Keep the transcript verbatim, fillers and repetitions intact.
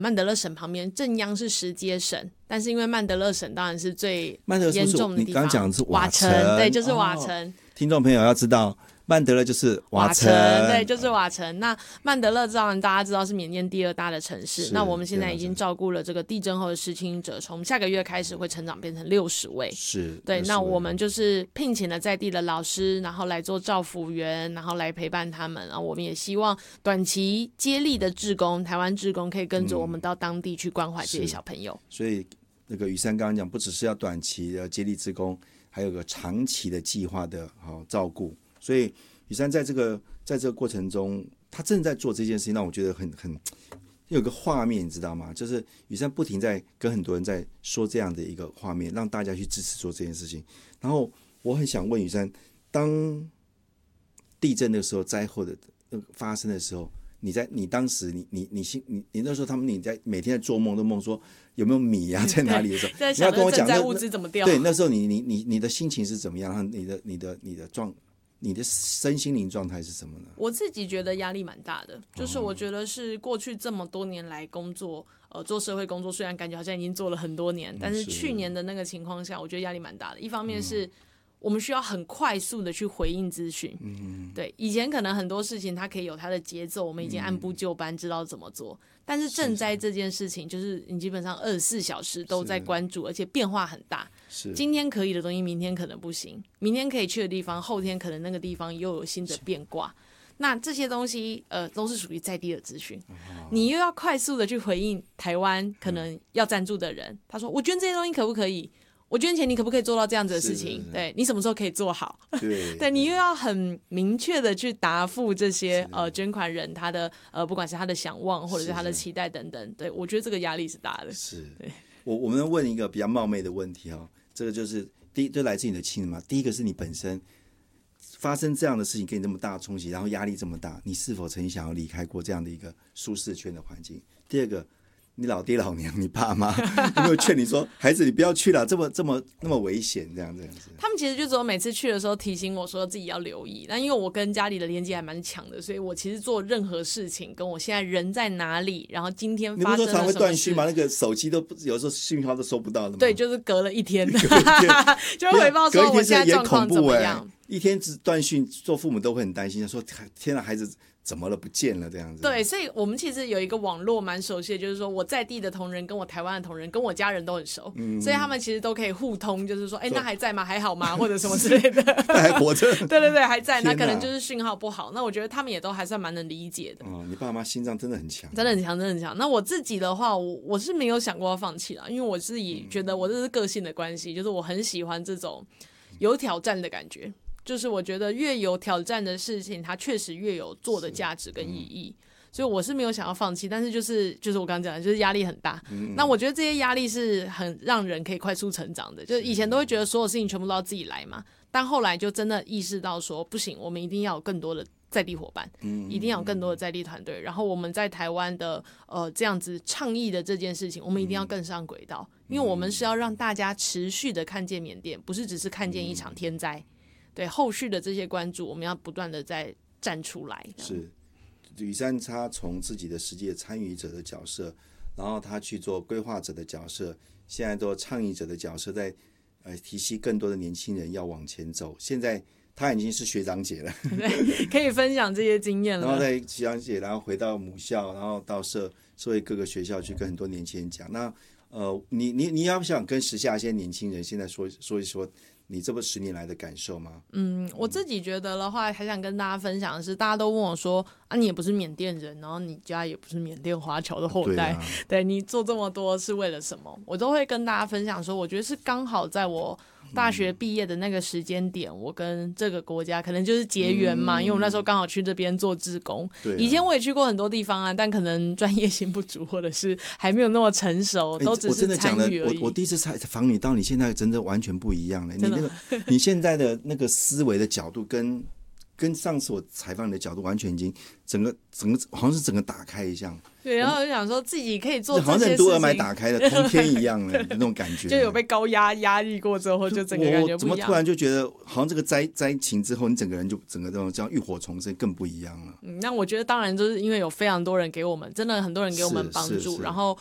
曼德勒省旁边，正央是石阶省，但是因为曼德勒省当然是最严重的地方。 你刚刚讲的是瓦城， 对，就是瓦城、哦。 听众朋友要知道，曼德勒就是瓦城， 对，就是瓦城。那曼德勒当然大家知道是缅甸第二大的城市。那我们现在已经照顾了这个地震后的失亲者，从下个月开始会成长变成六十位。 是， 对。那我们就是聘请了在地的老师，然后来做照服员，然后来陪伴他们。然后我们也希望短期接力的志工，台湾志工可以跟着我们到当地去关怀这些小朋友。 嗯、所以那个宇珊刚刚讲，不只是要短期的接力志工，还有个长期的计划的好照顾。所以宇珊在这个在这个过程中，他正在做这件事情，让我觉得很很有个画面，你知道吗？就是宇珊不停在跟很多人在说这样的一个画面，让大家去支持做这件事情。然后我很想问宇珊，当地震的时候，灾后的发生的时候，你在你当时你你你你你那时候他们你在每天在做梦都梦说有没有米啊在哪里的时候，你要跟我讲在物资怎么掉？ 对，那时候你你你你的心情是怎么样？你的你的你的状。你的身心灵状态是什么呢？ 我自己觉得压力蛮大的，就是我觉得是过去这么多年来工作，呃，做社会工作，虽然感觉好像已经做了很多年，但是去年的那个情况下，我觉得压力蛮大的。一方面是我们需要很快速的去回应资讯，嗯，对，以前可能很多事情它可以有它的节奏，我们已经按部就班知道怎么做，但是赈灾这件事情，就是你基本上二十四小时都在关注，而且变化很大。 是今天可以的东西，明天可能不行；明天可以去的地方，后天可能那个地方又有新的变卦。那这些东西，呃，都是属于在地的资讯，哦、你又要快速的去回应台湾可能要赞助的人，他说：“我捐这些东西可不可以？我捐钱，你可不可以做到这样子的事情？对你什么时候可以做好？ 对， 对你又要很明确的去答复这些呃捐款人他的呃不管是他的想望或者是他的期待等等。对我觉得这个压力是大的。 是， 对我我们问一个比较冒昧的问题哦。这个就是第一，就来自你的亲人嘛。第一个是你本身发生这样的事情给你这么大的冲击，然后压力这么大，你是否曾经想要离开过这样的一个舒适圈的环境？第二个，你老爹老娘、你爸妈有没有劝你说，孩子你不要去了，这么这么那么危险这样这样子？ 他们其实就只有每次去的时候提醒我说自己要留意。那因为我跟家里的连接还蛮强的，所以我其实做任何事情跟我现在人在哪里，然后今天发生了什么事，你不是常会断讯吗？那个手机都有时候讯号都收不到的吗？ 对，就是隔了一天，就会回报说我现在状况怎么样。 一天只断讯，做父母都会很担心，说天哪，孩子怎么了，不见了这样子。 对，所以我们其实有一个网络蛮熟悉的，就是说我在地的同仁跟我台湾的同仁跟我家人都很熟，嗯、所以他们其实都可以互通，就是说，哎，那还在吗？还好吗？或者什么之类的。 那还活着？ 对对对，还在。那可能就是讯号不好。那我觉得他们也都还算蛮能理解的。 哦，你爸妈心脏真的很强， 真的很强，真的很强。那我自己的话，我我是没有想过要放弃啦，因为我自己觉得我这是个性的关系，就是我很喜欢这种有挑战的感觉。就是我觉得越有挑战的事情，它确实越有做的价值跟意义，所以我是没有想要放弃。但是就是就是我刚刚讲的，就是压力很大。嗯、那我觉得这些压力是很让人可以快速成长的。就是以前都会觉得所有事情全部都要自己来嘛，但后来就真的意识到说，不行，我们一定要有更多的在地伙伴，一定要有更多的在地团队。然后我们在台湾的呃这样子倡议的这件事情，我们一定要更上轨道，因为我们是要让大家持续的看见缅甸，不是只是看见一场天灾。对后续的这些关注，我们要不断的再站出来。 是宇珊他从自己的实际的参与者的角色，然后他去做规划者的角色，现在做倡议者的角色，在呃提携更多的年轻人要往前走。现在他已经是学长姐了， 对，可以分享这些经验了。 然后在学长姐，然后回到母校，然后到社社会各个学校去跟很多年轻人讲。那呃，你你你要不想跟时下一些年轻人现在说说一说？你这么十年来的感受吗？ 嗯，我自己觉得的话，还想跟大家分享的是，大家都问我说啊，你也不是缅甸人，然后你家也不是缅甸华侨的后代，对,、啊、对你做这么多是为了什么？我都会跟大家分享说，我觉得是刚好在我大学毕业的那个时间点，我跟这个国家可能就是结缘嘛，嗯、因为我那时候刚好去这边做志工。对、啊，以前我也去过很多地方啊，但可能专业性不足，或者是还没有那么成熟，都只是参与而已。 我, 我第一次采访你到你现在真的完全不一样了，你那个你现在的那个思维的角度跟跟上次我采访你的角度完全已经整个整个好像是整个打开一样。 对，然后我就想说自己可以做这些好像事情， 任督二脉打开了，通天一样的那种感觉， 就有被高压压力过之后，就整个感觉不一样。 我怎么突然就觉得，好像这个灾灾情之后，你整个人就整个这种叫浴火重生，更不一样了。 嗯，那我觉得当然就是因为有非常多人给我们，真的很多人给我们帮助，然后